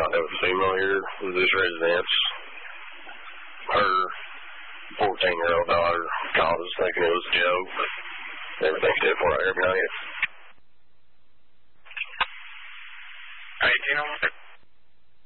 not have a female here with this residence. Her 14-year-old daughter called us thinking it was a joke. Everything's different right here behind you.